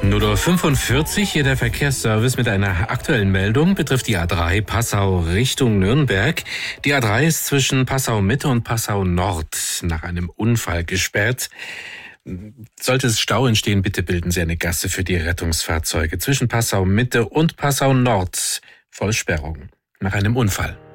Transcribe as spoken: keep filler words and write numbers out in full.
null Uhr fünfundvierzig, hier der Verkehrsservice mit einer aktuellen Meldung, betrifft die A drei Passau Richtung Nürnberg. Die A drei ist zwischen Passau Mitte und Passau Nord nach einem Unfall gesperrt. Sollte es Stau entstehen, bitte bilden Sie eine Gasse für die Rettungsfahrzeuge. Zwischen Passau Mitte und Passau Nord Vollsperrung nach einem Unfall.